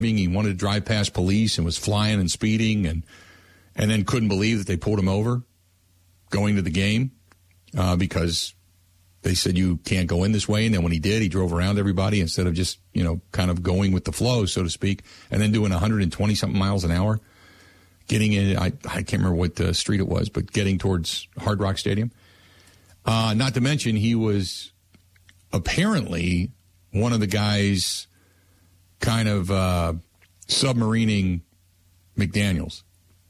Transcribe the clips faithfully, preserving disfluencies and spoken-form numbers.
He wanted to drive past police and was flying and speeding and and then couldn't believe that they pulled him over going to the game uh, because they said you can't go in this way. And then when he did, he drove around everybody instead of just, you know, kind of going with the flow, so to speak, and then doing one hundred twenty-something miles an hour, getting in, I, I can't remember what the street it was, but getting towards Hard Rock Stadium. Uh, not to mention he was apparently one of the guys kind of uh, submarining McDaniels.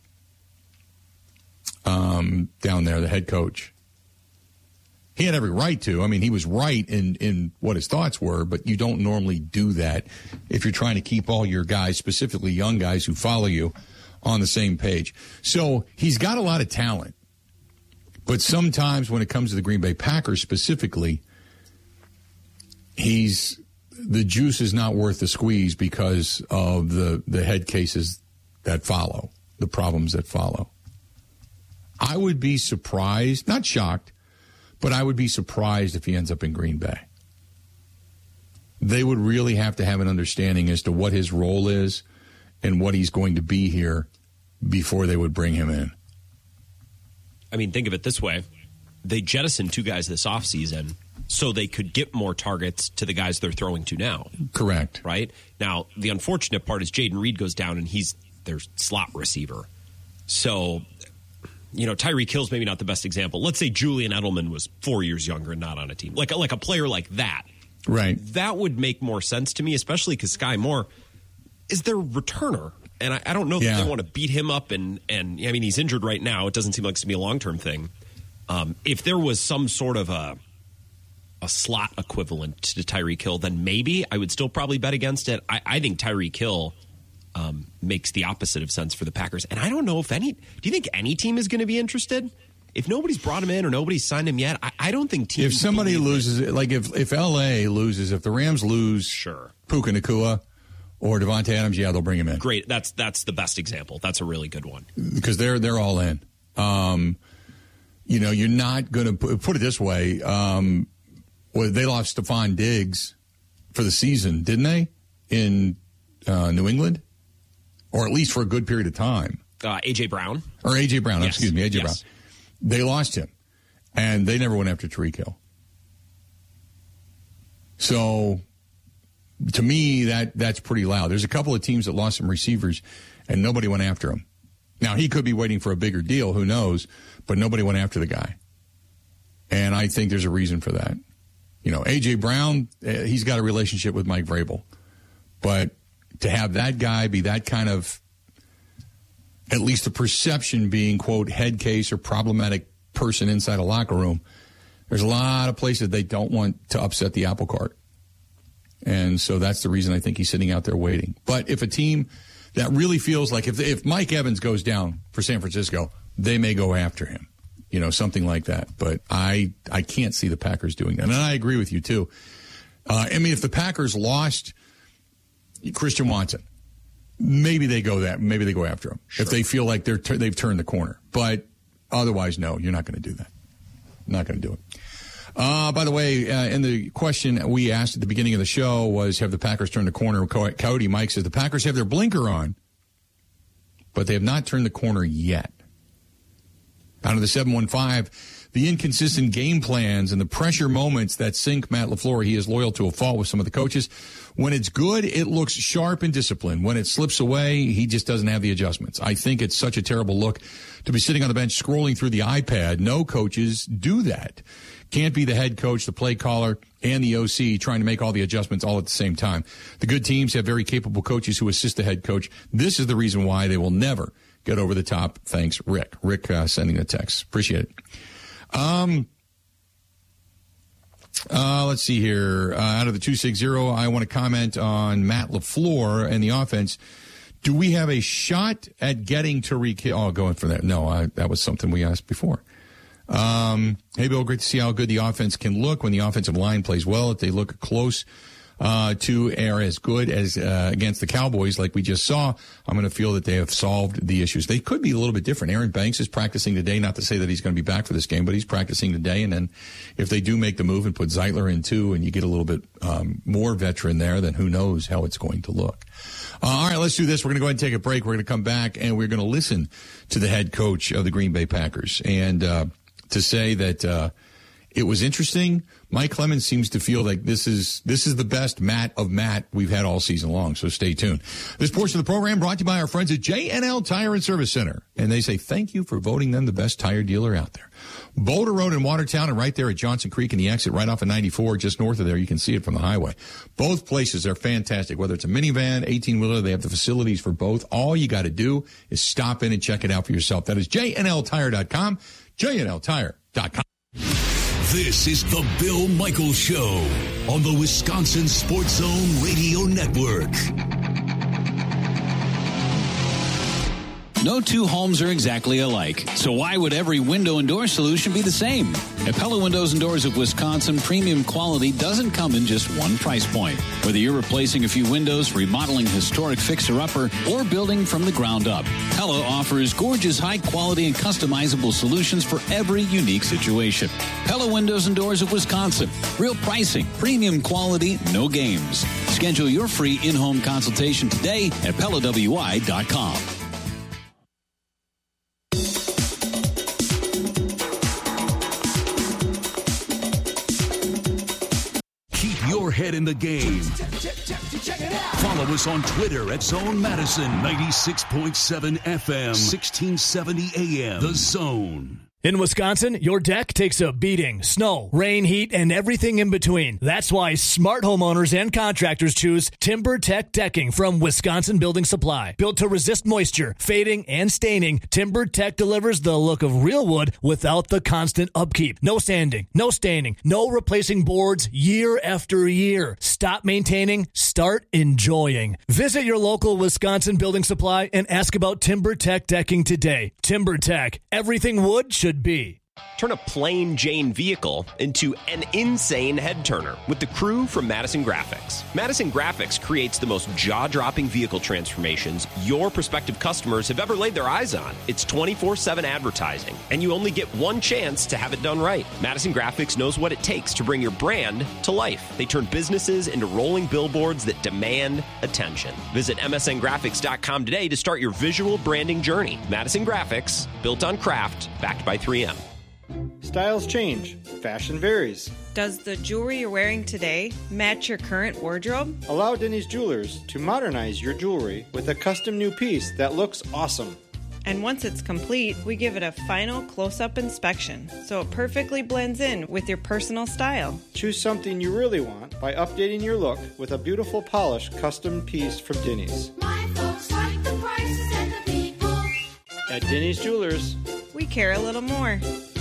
Um, down there, the head coach. He had every right to. I mean, he was right in, in what his thoughts were, but you don't normally do that if you're trying to keep all your guys, specifically young guys who follow you, on the same page. So he's got a lot of talent, but sometimes when it comes to the Green Bay Packers specifically, he's the juice is not worth the squeeze because of the, the head cases that follow, the problems that follow. I would be surprised, not shocked, but I would be surprised if he ends up in Green Bay. They would really have to have an understanding as to what his role is and what he's going to be here before they would bring him in. I mean, think of it this way. They jettisoned two guys this offseason so they could get more targets to the guys they're throwing to now. Correct. Right? Now, the unfortunate part is Jaden Reed goes down and he's their slot receiver. So, you know, Tyreek Hill's maybe not the best example. Let's say Julian Edelman was four years younger and not on a team. Like, like a player like that. Right. That would make more sense to me, especially because Sky Moore is their returner. And I, I don't know that yeah. they want to beat him up. And, and, I mean, he's injured right now. It doesn't seem like it's going to be a long-term thing. Um, if there was some sort of a a slot equivalent to Tyreek Hill, then maybe I would still probably bet against it. I, I think Tyreek Hill um, makes the opposite of sense for the Packers. And I don't know if any – do you think any team is going to be interested? If nobody's brought him in or nobody's signed him yet, I, I don't think teams – If somebody loses – like if, if L A loses, if the Rams lose sure. Puka Nacua or Devontae Adams, yeah, they'll bring him in. Great. That's that's the best example. That's a really good one. Because they're, they're all in. Um, you know, you're not going to – put it this way. Um, well, they lost Stephon Diggs for the season, didn't they, in uh, New England? Or at least for a good period of time. Uh, A J. Brown. Or A J. Brown, yes. excuse me, A J. Yes. Brown. They lost him, and they never went after Tyreek Hill. So, to me, that that's pretty loud. There's a couple of teams that lost some receivers, and nobody went after him. Now, he could be waiting for a bigger deal, who knows, but nobody went after the guy. And I think there's a reason for that. You know, A J. Brown, he's got a relationship with Mike Vrabel. But to have that guy be that kind of, at least the perception being, quote, head case or problematic person inside a locker room, there's a lot of places they don't want to upset the apple cart. And so that's the reason I think he's sitting out there waiting. But if a team that really feels like if if Mike Evans goes down for San Francisco, they may go after him. You know, something like that. But I I can't see the Packers doing that. And I agree with you, too. Uh, I mean, if the Packers lost Christian Watson, maybe they go that. Maybe they go after him sure. if they feel like they're t- they've turned the corner. But otherwise, no, you're not going to do that. Not going to do it. Uh, by the way, uh, in the question we asked at the beginning of the show was, have the Packers turned the corner? Co- Coyote Mike says the Packers have their blinker on, but they have not turned the corner yet. Out of the seven one five, the inconsistent game plans and the pressure moments that sink Matt LaFleur. He is loyal to a fault with some of the coaches. When it's good, it looks sharp and disciplined. When it slips away, he just doesn't have the adjustments. I think it's such a terrible look to be sitting on the bench scrolling through the iPad. No coaches do that. Can't be the head coach, the play caller, and the O C trying to make all the adjustments all at the same time. The good teams have very capable coaches who assist the head coach. This is the reason why they will never get over the top. Thanks, Rick. Rick uh, sending a text. Appreciate it. Um, uh, let's see here. Uh, out of the two six zero, I want to comment on Matt LaFleur and the offense. Do we have a shot at getting Tyreek Hill? Oh, going for that. No, I, that was something we asked before. Um, hey, Bill, great to see how good the offense can look when the offensive line plays well. If they look close uh, to are as good as uh, against the Cowboys, like we just saw, I'm going to feel that they have solved the issues. They could be a little bit different. Aaron Banks is practicing today, not to say that he's going to be back for this game, but he's practicing today. And then if they do make the move and put Zeitler in too, and you get a little bit um, more veteran there, then who knows how it's going to look. Uh, all right, let's do this. We're going to go ahead and take a break. We're going to come back, and we're going to listen to the head coach of the Green Bay Packers. And uh, to say that uh, it was interesting, Mike Clemens seems to feel like this is this is the best Matt of Matt we've had all season long, so stay tuned. This portion of the program brought to you by our friends at J N L Tire and Service Center. And they say thank you for voting them the best tire dealer out there. Boulder Road in Watertown, and right there at Johnson Creek and the exit right off of ninety-four, just north of there. You can see it from the highway. Both places are fantastic. Whether it's a minivan, eighteen-wheeler, they have the facilities for both. All you got to do is stop in and check it out for yourself. That is J N L tire dot com, J N L tire dot com. This is the Bill Michaels Show on the Wisconsin Sports Zone Radio Network. No two homes are exactly alike, so why would every window and door solution be the same? At Pella Windows and Doors of Wisconsin, premium quality doesn't come in just one price point. Whether you're replacing a few windows, remodeling a historic fixer-upper, or building from the ground up, Pella offers gorgeous, high-quality, and customizable solutions for every unique situation. Pella Windows and Doors of Wisconsin. Real pricing, premium quality, no games. Schedule your free in-home consultation today at Pella W I dot com. Your head in the game. Follow us on Twitter at Zone Madison, ninety-six point seven F M, sixteen seventy A M. The Zone. In Wisconsin, your deck takes a beating. Snow, rain, heat, and everything in between. That's why smart homeowners and contractors choose TimberTech Decking from Wisconsin Building Supply. Built to resist moisture, fading, and staining, TimberTech delivers the look of real wood without the constant upkeep. No sanding, no staining, no replacing boards year after year. Stop maintaining, start enjoying. Visit your local Wisconsin Building Supply and ask about TimberTech Decking today. TimberTech, everything wood should be. Turn a plain Jane vehicle into an insane head turner with the crew from Madison Graphics. Madison Graphics creates the most jaw-dropping vehicle transformations your prospective customers have ever laid their eyes on. It's twenty-four seven advertising, and you only get one chance to have it done right. Madison Graphics knows what it takes to bring your brand to life. They turn businesses into rolling billboards that demand attention. Visit M S N graphics dot com today to start your visual branding journey. Madison Graphics, built on craft, backed by three M. Styles change. Fashion varies. Does the jewelry you're wearing today match your current wardrobe? Allow Denny's Jewelers to modernize your jewelry with a custom new piece that looks awesome. And once it's complete, we give it a final close-up inspection, so it perfectly blends in with your personal style. Choose something you really want by updating your look with a beautiful polished custom piece from Denny's. My folks like the prices and the people. At Denny's Jewelers, we care a little more.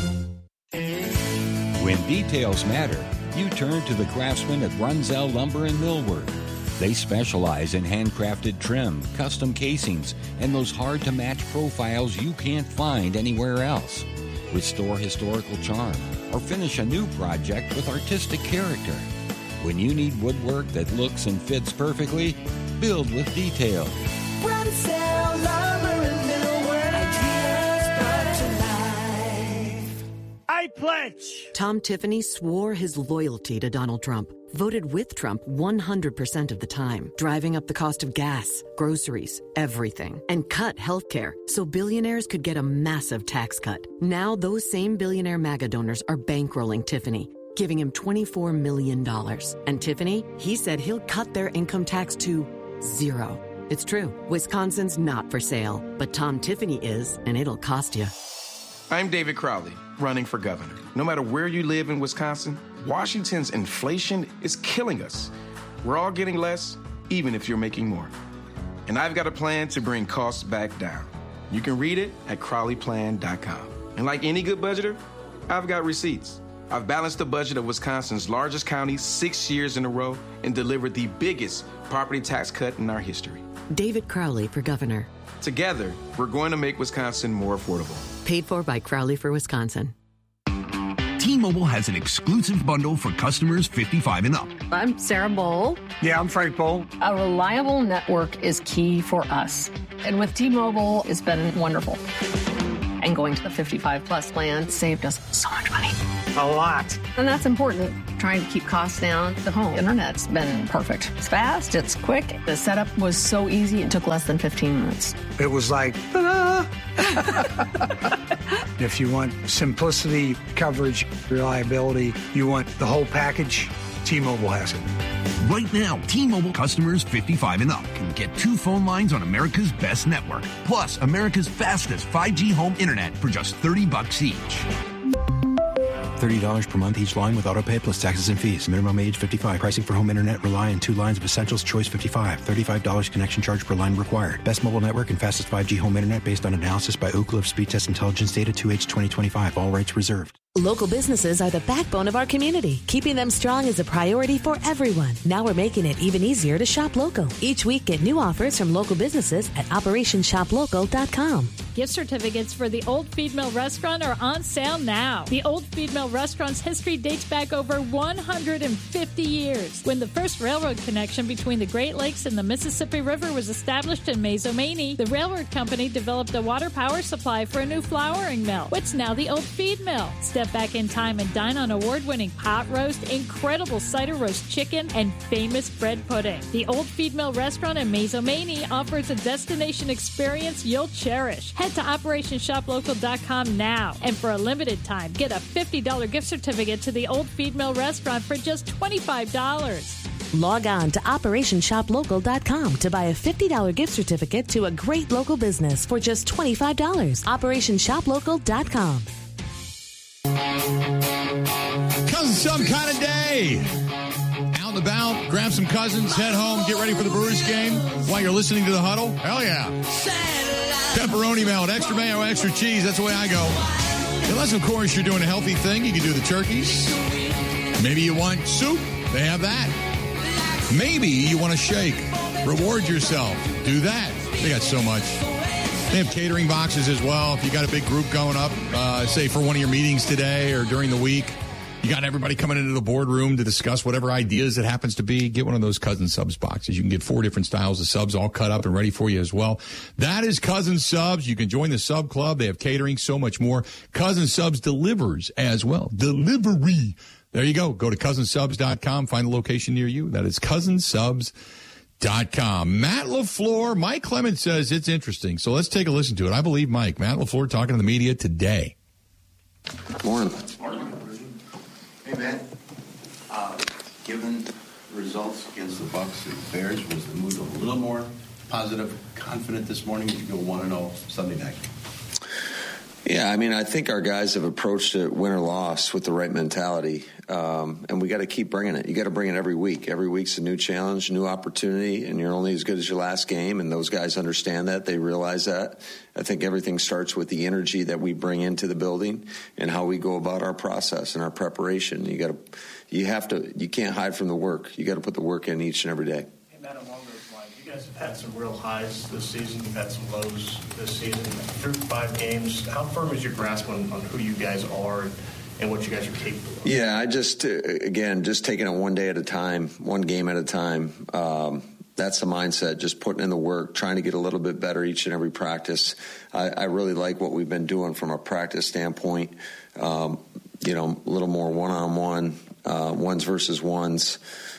When details matter, you turn to the craftsmen at Brunzell Lumber in Millward. They specialize in handcrafted trim, custom casings, and those hard-to-match profiles you can't find anywhere else. Restore historical charm or finish a new project with artistic character. When you need woodwork that looks and fits perfectly, build with detail. Brunzell Lumber in Millward. Ideas brought to life. I pledge. Tom Tiffany swore his loyalty to Donald Trump. Voted with Trump one hundred percent of the time, driving up the cost of gas, groceries, everything, and cut health care so billionaires could get a massive tax cut. Now those same billionaire MAGA donors are bankrolling Tiffany, giving him twenty-four million dollars. And Tiffany, he said he'll cut their income tax to zero. It's true. Wisconsin's not for sale, but Tom Tiffany is, and it'll cost you. I'm David Crowley, running for governor. No matter where you live in Wisconsin, Washington's inflation is killing us. We're all getting less, even if you're making more. And I've got a plan to bring costs back down. You can read it at crowley plan dot com. And like any good budgeter, I've got receipts. I've balanced the budget of Wisconsin's largest county six years in a row and delivered the biggest property tax cut in our history. David Crowley for governor. Together, we're going to make Wisconsin more affordable. Paid for by Crowley for Wisconsin. Teen T-Mobile has an exclusive bundle for customers fifty-five and up. I'm Sarah Bowl. Yeah, I'm Frank Bowl. A reliable network is key for us. And with T-Mobile, it's been wonderful. And going to the fifty-five plus plan saved us so much money. A lot. And that's important. Trying to keep costs down. The home internet's been perfect. It's fast, it's quick. The setup was so easy, it took less than fifteen minutes. It was like, ta-da! If you want simplicity, coverage, reliability, you want the whole package, T-Mobile has it. Right now, T-Mobile customers fifty-five and up can get two phone lines on America's best network, plus America's fastest five G home internet for just thirty bucks each. thirty dollars per month each line with autopay plus taxes and fees. Minimum age fifty-five. Pricing for home internet rely on two lines of Essentials Choice fifty-five. thirty-five dollars connection charge per line required. Best mobile network and fastest five G home internet based on analysis by Ookla of Speed Test Intelligence Data two H twenty twenty-five. All rights reserved. Local businesses are the backbone of our community. Keeping them strong is a priority for everyone. Now we're making it even easier to shop local. Each week, get new offers from local businesses at operation shop local dot com. Gift certificates for the Old Feed Mill Restaurant are on sale now. The Old Feed Mill Restaurant's history dates back over one hundred fifty years, when the first railroad connection between the Great Lakes and the Mississippi River was established in Mazomanie. The railroad company developed a water power supply for a new flouring mill, what's now the Old Feed Mill. Step back in time and dine on award-winning pot roast, incredible cider roast chicken, and famous bread pudding. The Old Feed Mill Restaurant in Mazomanie offers a destination experience you'll cherish. Head to operation shop local dot com now, and for a limited time, get a fifty dollars gift certificate to the Old Feed Mill Restaurant for just twenty-five dollars. Log on to operation shop local dot com to buy a fifty dollars gift certificate to a great local business for just twenty-five dollars. operation shop local dot com. Cousin Sub kind of day. Out and about, grab some cousins, head home, get ready for the Brewers game while you're listening to the Huddle. Hell yeah. Pepperoni melt, extra mayo, extra cheese. That's the way I go. Unless, of course, you're doing a healthy thing. You can do the turkeys. Maybe you want soup. They have that. Maybe you want a shake. Reward yourself. Do that. They got so much. They have catering boxes as well. If you got a big group going up, uh, say for one of your meetings today or during the week, you got everybody coming into the boardroom to discuss whatever ideas it happens to be. Get one of those Cousin Subs boxes. You can get four different styles of subs all cut up and ready for you as well. That is Cousin Subs. You can join the sub club. They have catering, so much more. Cousin Subs delivers as well. Delivery. There you go. Go to cousin subs dot com. Find a location near you. That is cousin subs dot com. Matt LaFleur, Mike Clemens says it's interesting. So let's take a listen to it. I believe Mike. Matt LaFleur talking to the media today. Morning. Morning. Hey, Matt. Uh, given results against the Bucs and Bears, was the mood a little more positive, confident this morning to go one and oh Sunday night? Yeah, I mean, I think our guys have approached it win or loss with the right mentality, um, and we got to keep bringing it. You got to bring it every week. Every week's a new challenge, new opportunity, and you're only as good as your last game, and those guys understand that. They realize that. I think everything starts with the energy that we bring into the building and how we go about our process and our preparation. You got to, you have to, you can't hide from the work. You got to put the work in each and every day. Matt, along those lines, you guys have had some real highs this season. You've had some lows this season. Through five games, how firm is your grasp on, on who you guys are and what you guys are capable of? Yeah, I just, uh, again, just taking it one day at a time, one game at a time. Um, that's the mindset, just putting in the work, trying to get a little bit better each and every practice. I, I really like what we've been doing from a practice standpoint. Um, you know, a little more one-on-one, uh, ones versus ones.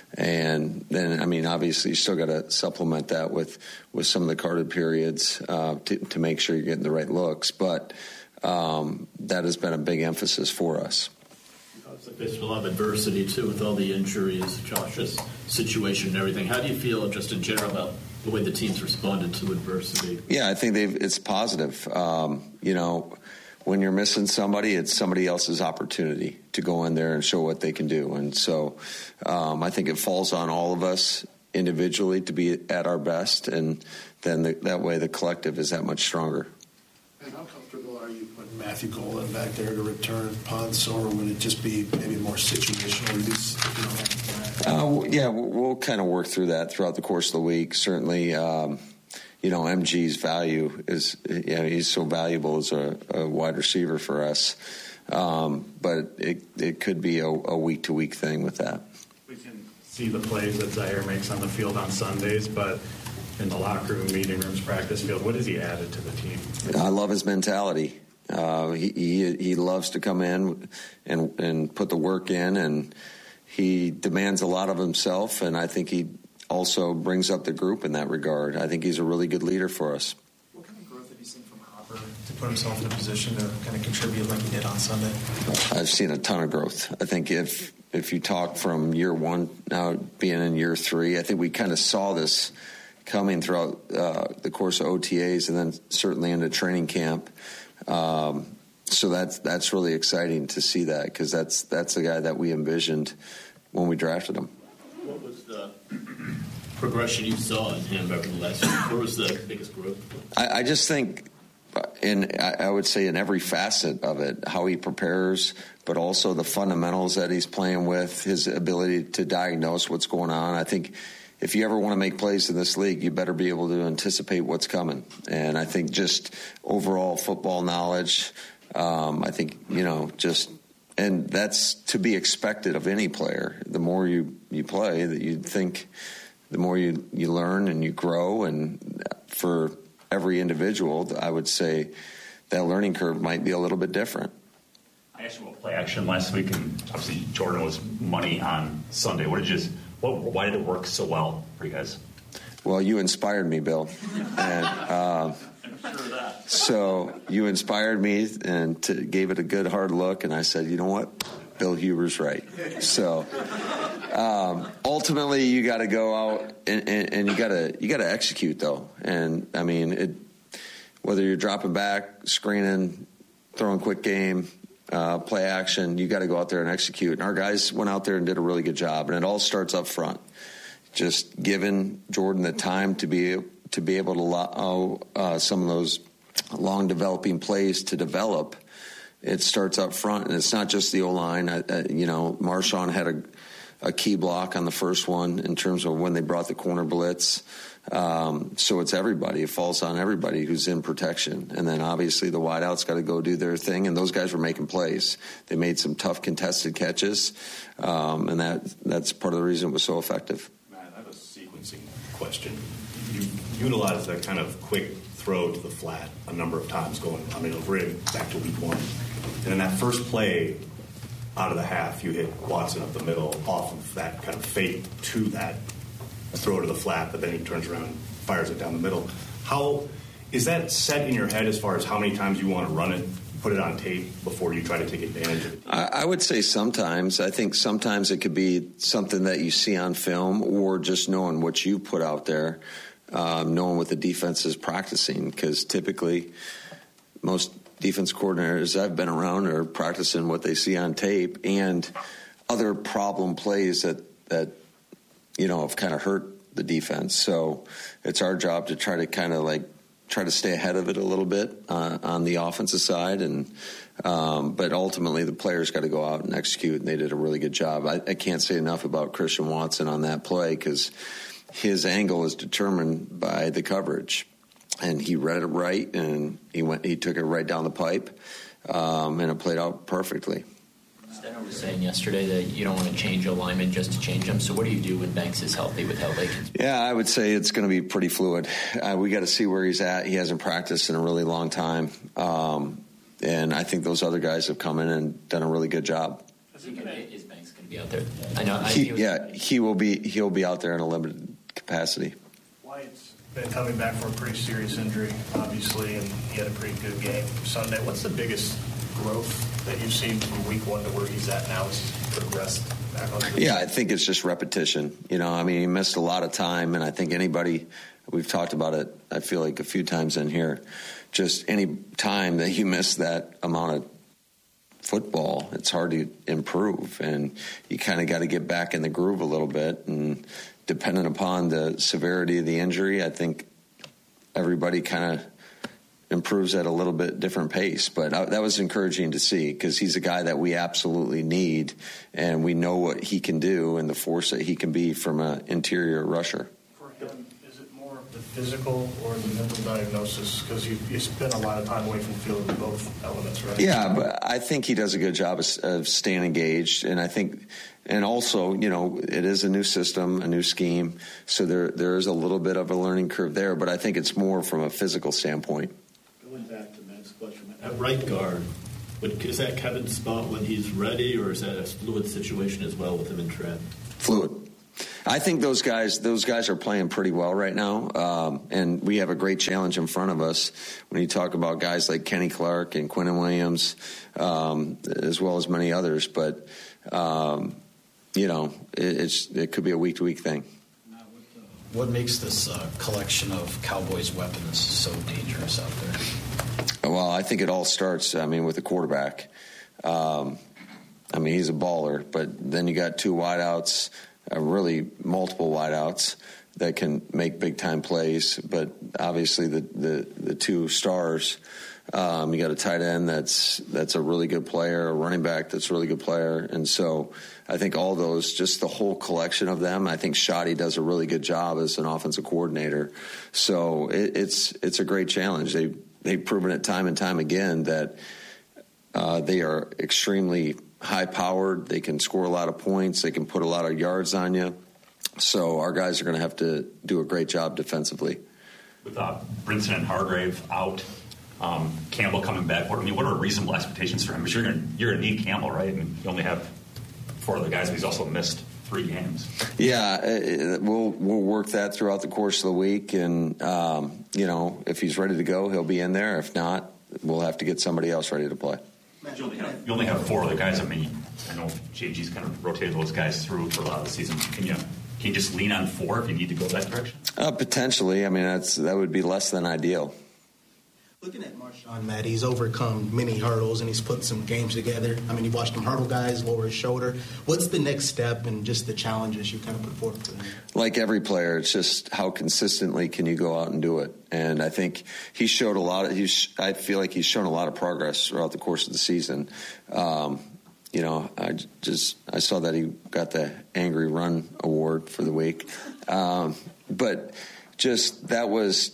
And then, I mean, obviously, you still got to supplement that with, with some of the carded periods uh, to, to make sure you're getting the right looks. But um, that has been a big emphasis for us. It's like there's a lot of adversity, too, with all the injuries, Josh's situation and everything. How do you feel just in general about the way the team's responded to adversity? Yeah, I think they've it's positive. Um, you know, when you're missing somebody, it's somebody else's opportunity to go in there and show what they can do. And so um, I think it falls on all of us individually to be at our best, and then the, that way the collective is that much stronger. And how comfortable are you putting Matthew Golan back there to return punts, or would it just be maybe more situational? Or you know, uh, yeah, we'll, we'll kind of work through that throughout the course of the week. Certainly, um, you know, M G's value is, you know, he's so valuable as a, a wide receiver for us. Um, but it, it could be a, a week-to-week thing with that. We can see the plays that Zaire makes on the field on Sundays, but in the locker room, meeting rooms, practice field, what has he added to the team? I love his mentality. Uh, he, he he loves to come in and and put the work in, and he demands a lot of himself, and I think he also brings up the group in that regard. I think he's a really good leader for us. What kind of growth have you seen from Hopper to put himself in a position to kind of contribute like he did on Sunday? I've seen a ton of growth. I think if if you talk from year one now being in year three, I think we kind of saw this coming throughout uh, the course of O T As and then certainly into training camp. Um, so that's that's really exciting to see that, because that's that's the guy that we envisioned when we drafted him. What was the progression you saw in him over the last year? Where was the biggest growth? I, I just think, in I would say in every facet of it, how he prepares, but also the fundamentals that he's playing with, his ability to diagnose what's going on. I think if you ever want to make plays in this league, you better be able to anticipate what's coming. And I think just overall football knowledge, um, I think, you know, just, and that's to be expected of any player. The more you, you play, that you think, the more you, you learn and you grow. And for every individual, I would say that learning curve might be a little bit different. I asked you about play action last week, and obviously Jordan was money on Sunday. What did you just... What, why did it work so well for you guys? Well, you inspired me, Bill. And uh, so you inspired me and to, gave it a good hard look, and I said, you know what? Bill Huber's right. So um, ultimately, you got to go out and, and, and you got to you got to execute, though. And I mean, it, whether you're dropping back, screening, throwing quick game, Uh, play action, you got to go out there and execute. And our guys went out there and did a really good job. And it all starts up front. Just giving Jordan the time to be to be able to allow uh, some of those long developing plays to develop. It starts up front, and it's not just the O-line. I, I, you know, Marshawn had a, a key block on the first one in terms of when they brought the corner blitz. Um, so it's everybody. It falls on everybody who's in protection. And then obviously the wideouts got to go do their thing, and those guys were making plays. They made some tough contested catches, um, and that that's part of the reason it was so effective. Matt, I have a sequencing question. You utilized that kind of quick throw to the flat a number of times going, I mean, we're in back to week one. And in that first play out of the half, you hit Watson up the middle off of that kind of fake to that throw to the flat, but then he turns around and fires it down the middle. How is that set in your head as far as how many times you want to run it, put it on tape before you try to take advantage of it? I, I would say sometimes. I think sometimes it could be something that you see on film, or just knowing what you put out there, um, knowing what the defense is practicing, because typically most defense coordinators I've been around are practicing what they see on tape and other problem plays that, that you know, have kind of hurt the defense. So it's our job to try to kind of like try to stay ahead of it a little bit uh, on the offensive side. And um, but ultimately the players got to go out and execute, and they did a really good job. I, I can't say enough about Christian Watson on that play, because his angle is determined by the coverage, and he read it right, and he went he took it right down the pipe, um, and it played out perfectly. Steno was saying yesterday that you don't want to change alignment just to change them. So what do you do when Banks is healthy with how they can? Yeah, I would say it's going to be pretty fluid. Uh, we got to see where he's at. He hasn't practiced in a really long time. Um, and I think those other guys have come in and done a really good job. Is Banks going to be out there? I know. I he, yeah, he will be. He'll be out there in a limited capacity. Wyatt's been coming back from a pretty serious injury, obviously, and he had a pretty good game Sunday. What's the biggest growth that you've seen from week one to where he's at now as he's progressed back on the Yeah, I think it's just repetition. You know, I mean, he missed a lot of time, and I think anybody, we've talked about it, I feel like a few times in here, just any time that you miss that amount of football, it's hard to improve, and you kind of got to get back in the groove a little bit. And depending upon the severity of the injury, I think everybody kind of improves at a little bit different pace. But I, that was encouraging to see, because he's a guy that we absolutely need, and we know what he can do and the force that he can be from an interior rusher. For him, is it more of the physical or the mental diagnosis? Because you, you spend a lot of time away from the field in both elements, right? Yeah, but I think he does a good job of, of staying engaged, and I think, and also, you know, it is a new system, a new scheme, so there there is a little bit of a learning curve there, but I think it's more from a physical standpoint. Going back to Matt's question, at right guard, would, is that Kevin's spot when he's ready, or is that a fluid situation as well with him in trap? Fluid. I think those guys, those guys are playing pretty well right now, um, and we have a great challenge in front of us when you talk about guys like Kenny Clark and Quinnen Williams, um, as well as many others. But um, you know, it, it's it could be a week to week thing. What makes this uh, collection of Cowboys weapons so dangerous out there? Well, I think it all starts, I mean, with the quarterback. Um, I mean, he's a baller, but then you got two wideouts. Uh, really multiple wideouts that can make big time plays, but obviously the the, the two stars. Um, you got a tight end that's that's a really good player, a running back that's a really good player, and so I think all those, just the whole collection of them. I think Shoddy does a really good job as an offensive coordinator. So it, it's it's a great challenge. They they've proven it time and time again that uh, they are extremely high-powered. They can score a lot of points. They can put a lot of yards on you. So our guys are going to have to do a great job defensively. With uh, Brinson and Hargrave out, um, Campbell coming back, what, I mean, what are reasonable expectations for him? Because you're going you're to need Campbell, right? And you only have four other guys, but he's also missed three games. Yeah, it, we'll we'll work that throughout the course of the week, and um, you know, if he's ready to go, he'll be in there. If not, we'll have to get somebody else ready to play. You only, have, you only have four other guys. I mean, I know J G's kind of rotated those guys through for a lot of the season. Can you can you just lean on four if you need to go that direction? Uh, potentially. I mean, that's that would be less than ideal. Looking at Marshawn, Matt, he's overcome many hurdles and he's put some games together. I mean, you watched him hurdle guys, lower his shoulder. What's the next step and just the challenges you kind of put forward for him? Like every player, it's just how consistently can you go out and do it. And I think he showed a lot of, he's, I feel like he's shown a lot of progress throughout the course of the season. Um, you know, I just, I saw that he got the Angry Run Award for the week. Um, but just, that was,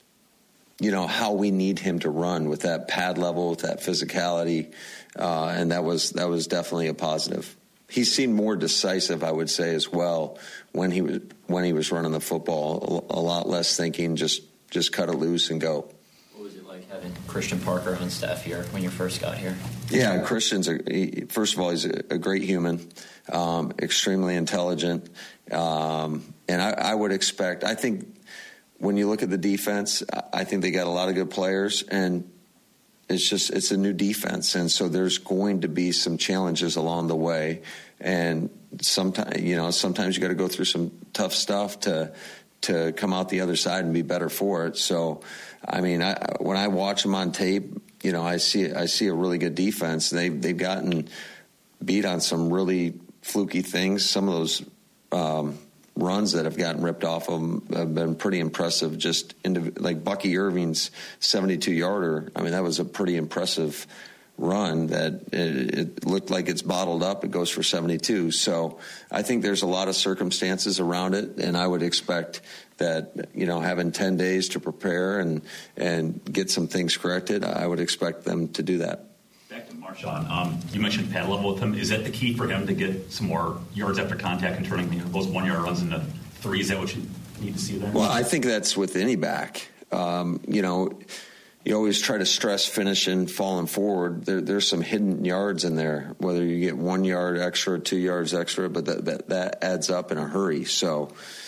you know, how we need him to run with that pad level, with that physicality. Uh, and that was, that was definitely a positive. He seemed more decisive, I would say, as well, when he was, when he was running the football, a, a lot less thinking, just, just cut it loose and go. What was it like having Christian Parker on staff here when you first got here? Yeah, Christian's, a, he, first of all, he's a, a great human, um, extremely intelligent. Um, and I, I would expect, I think, when you look at the defense, I think they got a lot of good players, and it's just it's a new defense, and so there's going to be some challenges along the way, and sometimes you know sometimes you got to go through some tough stuff to to come out the other side and be better for it. So, I mean, I, when I watch them on tape, you know, I see I see a really good defense. They they've gotten beat on some really fluky things. Some of those. Um, runs that have gotten ripped off of them have been pretty impressive. Just indiv- like Bucky Irving's seventy-two yarder. I mean, that was a pretty impressive run that it, it looked like it's bottled up. It goes for seventy-two. So I think there's a lot of circumstances around it, and I would expect that, you know, having ten days to prepare and, and get some things corrected, I would expect them to do that. Back to Marshawn, um, you mentioned pad level with him. Is that the key for him to get some more yards after contact and turning those one-yard runs into three? Is that what you need to see there? Well, I think that's with any back. Um, you know, you always try to stress finishing, falling forward. There, there's some hidden yards in there, whether you get one yard extra, two yards extra, but that, that, that adds up in a hurry. So,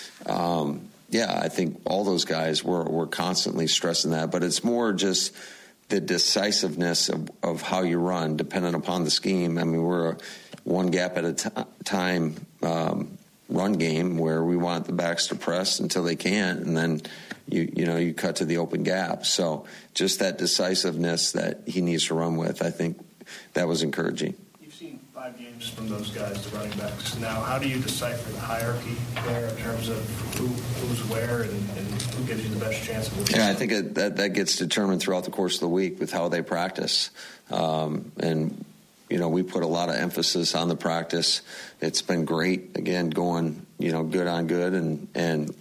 um, yeah, I think all those guys were, were constantly stressing that, but it's more just – the decisiveness of, of how you run, dependent upon the scheme. I mean, we're a one gap at a t- time um, run game where we want the backs to press until they can't, and then you you know you cut to the open gap. So just that decisiveness that he needs to run with, I think that was encouraging. You've seen five games from those guys, the running backs. Now, how do you decipher the hierarchy there in terms of who who's where and, and who gives you the best chance of winning? Yeah, I think it, that that gets determined throughout the course of the week with how they practice, um, and you know we put a lot of emphasis on the practice. It's been great, again, going you know good on good and and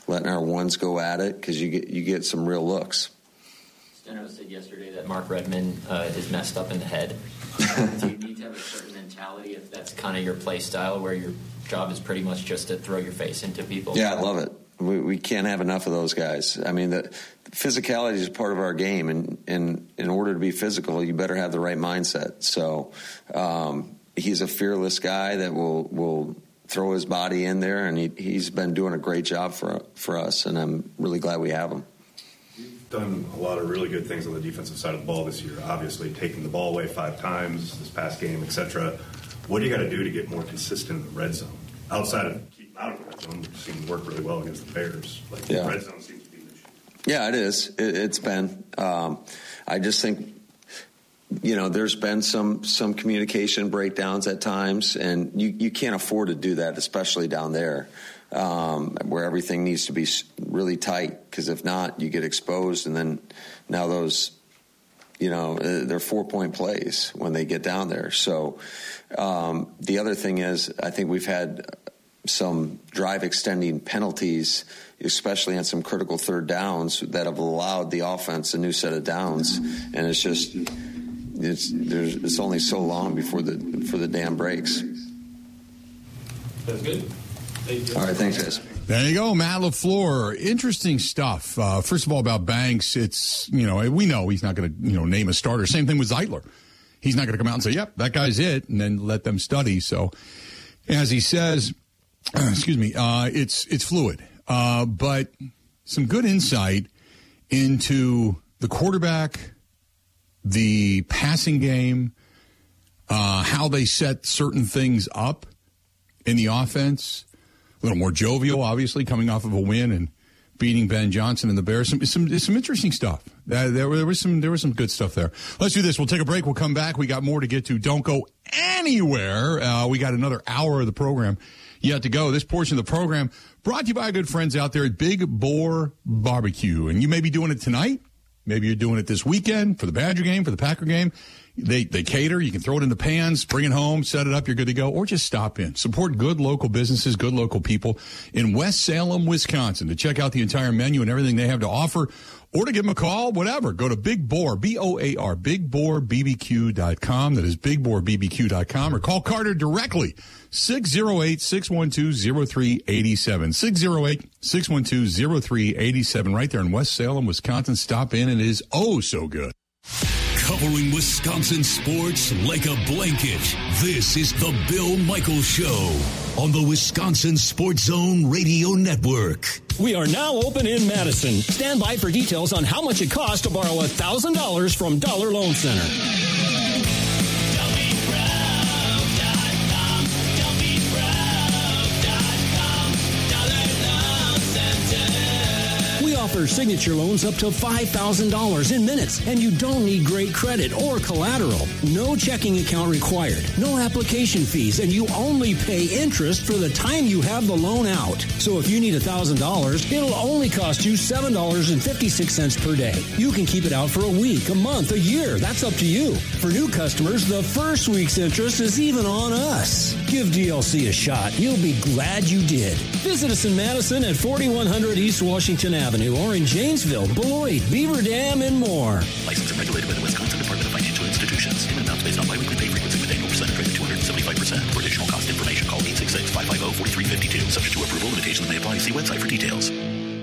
letting our ones go at it because you get you get some real looks. Steno said yesterday that Mark Redmond uh, is messed up in the head. Do you need to have a certain mentality if that's kind of your play style, where your job is pretty much just to throw your face into people? Yeah, I love it. We, we can't have enough of those guys. I mean, the, the physicality is part of our game, and, and in order to be physical, you better have the right mindset. So um, he's a fearless guy that will will throw his body in there, and he, he's been doing a great job for for us, and I'm really glad we have him. You've done a lot of really good things on the defensive side of the ball this year, obviously taking the ball away five times this past game, et cetera. What do you got to do to get more consistent in the red zone? Outside of keeping out of the red zone, which seemed to work really well against the Bears. Like yeah. the red zone seems to be an issue. Yeah, it is. It, it's been. Um, I just think, you know, there's been some some communication breakdowns at times, and you, you can't afford to do that, especially down there, um, where everything needs to be really tight, because if not, you get exposed, and then now those, you know, they're four-point plays when they get down there. So um, the other thing is, I think we've had some drive-extending penalties, especially on some critical third downs, that have allowed the offense a new set of downs, and it's just it's there's it's only so long before the before the dam breaks. That's good. All right, thanks, guys. There you go, Matt LaFleur. Interesting stuff. Uh, first of all, about Banks, it's, you know, we know he's not going to, you know, name a starter. Same thing with Zeitler. He's not going to come out and say, yep, that guy's it, and then let them study. So, as he says, excuse me, uh, it's it's fluid. Uh, but some good insight into the quarterback, the passing game, uh, how they set certain things up in the offense. A little more jovial, obviously, coming off of a win and beating Ben Johnson and the Bears. Some some, some interesting stuff. Uh, there, there was some there was some good stuff there. Let's do this. We'll take a break. We'll come back. We got more to get to. Don't go anywhere. Uh, we got another hour of the program yet to go. This portion of the program brought to you by our good friends out there at Big Boar Barbecue. And you may be doing it tonight. Maybe you're doing it this weekend for the Badger game, for the Packer game. They they cater. You can throw it in the pans, bring it home, set it up. You're good to go. Or just stop in. Support good local businesses, good local people in West Salem, Wisconsin. To check out the entire menu and everything they have to offer, or to give them a call, whatever. Go to Big Boar, B O A R, big boar b b q dot com. That is big boar b b q dot com. Or call Carter directly, six oh eight, six one two, oh three eight seven. six oh eight, six one two, oh three eight seven. Right there in West Salem, Wisconsin. Stop in. It is oh so good. Covering Wisconsin sports like a blanket, this is the Bill Michaels Show on the Wisconsin Sports Zone Radio Network. We are now open in Madison. Stand by for details on how much it costs to borrow one thousand dollars from Dollar Loan Center. Offer signature loans up to five thousand dollars in minutes, and you don't need great credit or collateral. No checking account required, no application fees, and you only pay interest for the time you have the loan out. So if you need one thousand dollars, it'll only cost you seven dollars and fifty-six cents per day. You can keep it out for a week, a month, a year. That's up to you. For new customers, the first week's interest is even on us. Give D L C a shot. You'll be glad you did. Visit us in Madison at forty-one hundred East Washington Avenue, or in Janesville, Beloit, Beaver Dam, and more. Licensed and regulated by the Wisconsin Department of Financial Institutions. Payment amounts based on biweekly pay frequency with annual percentage rate of two hundred seventy-five percent. For additional cost information, call eight six six, five five zero, four three five two. Subject to approval, limitations may apply. See website for details.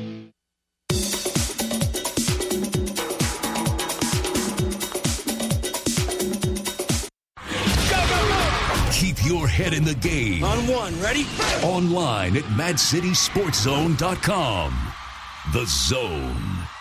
Keep your head in the game. On one, ready? Online at mad city sports zone dot com. The Zone.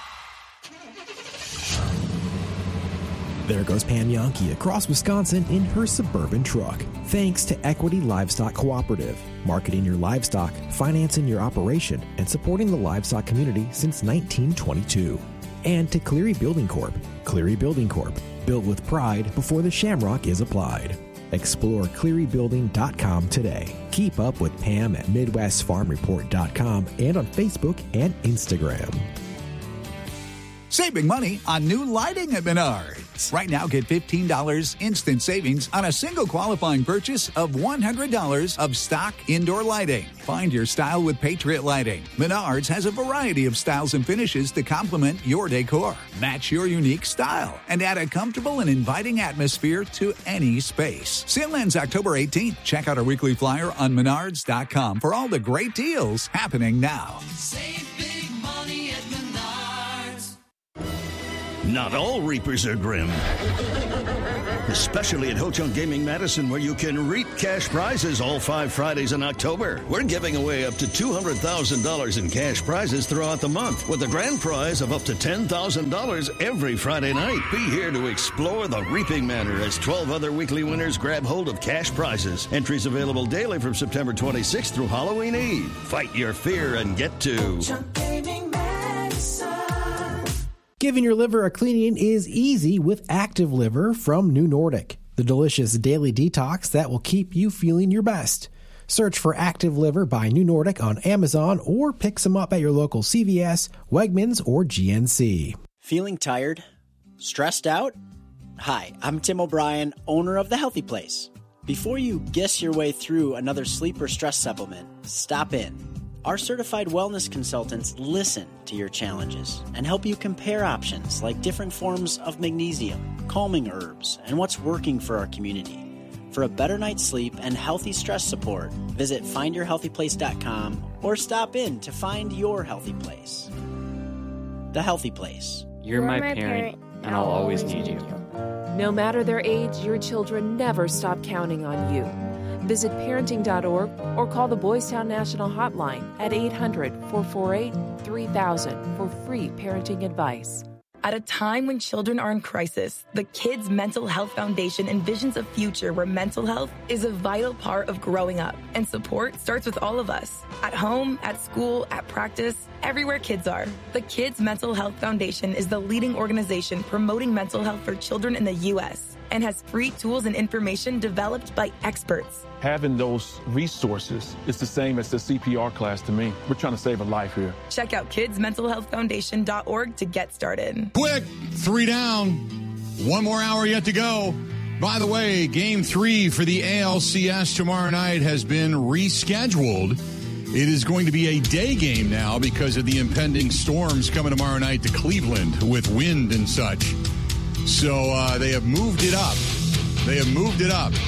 There goes Pam Yankee across Wisconsin in her Suburban truck. Thanks to Equity Livestock Cooperative, marketing your livestock, financing your operation, and supporting the livestock community since nineteen twenty-two. And to Cleary Building Corp. Cleary Building Corp. Built with pride before the shamrock is applied. Explore cleary building dot com today. Keep up with Pam at midwest farm report dot com and on Facebook and Instagram. Save big money on new lighting at Menards. Right now, get fifteen dollars instant savings on a single qualifying purchase of one hundred dollars of stock indoor lighting. Find your style with Patriot Lighting. Menards has a variety of styles and finishes to complement your decor. Match your unique style and add a comfortable and inviting atmosphere to any space. Sale ends October eighteenth. Check out our weekly flyer on menards dot com for all the great deals happening now. Save big money at Menards. Not all reapers are grim. Especially at Ho Chunk Gaming Madison, where you can reap cash prizes all five Fridays in October. We're giving away up to two hundred thousand dollars in cash prizes throughout the month, with a grand prize of up to ten thousand dollars every Friday night. Be here to explore the reaping manor as twelve other weekly winners grab hold of cash prizes. Entries available daily from September twenty-sixth through Halloween Eve. Fight your fear and get to Chunk Gaming Madison. Giving your liver a cleaning is easy with Active Liver from New Nordic, the delicious daily detox that will keep you feeling your best. Search for Active Liver by New Nordic on Amazon or pick some up at your local C V S, Wegmans, or G N C. Feeling tired? Stressed out? Hi, I'm Tim O'Brien, owner of The Healthy Place. Before you guess your way through another sleep or stress supplement, stop in. Our certified wellness consultants listen to your challenges and help you compare options like different forms of magnesium, calming herbs, and what's working for our community. For a better night's sleep and healthy stress support, visit find your healthy place dot com or stop in to find your healthy place. The Healthy Place. You're my parent, and I'll always need you. No matter their age, your children never stop counting on you. Visit parenting dot org or call the Boys Town National Hotline at eight hundred, four four eight, three thousand for free parenting advice. At a time when children are in crisis, the Kids Mental Health Foundation envisions a future where mental health is a vital part of growing up, and support starts with all of us. At home, at school, at practice, everywhere kids are. The Kids Mental Health Foundation is the leading organization promoting mental health for children in the U S and has free tools and information developed by experts. Having those resources is the same as the C P R class to me. We're trying to save a life here. Check out kids mental health foundation dot org to get started. Quick, three down. One more hour yet to go. By the way, game three for the A L C S tomorrow night has been rescheduled. It is going to be a day game now because of the impending storms coming tomorrow night to Cleveland with wind and such. So uh, they have moved it up. They have moved it up.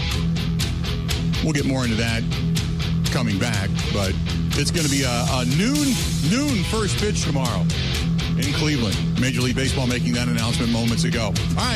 We'll get more into that coming back, but it's going to be a, a noon noon first pitch tomorrow in Cleveland. Major League Baseball making that announcement moments ago. All right.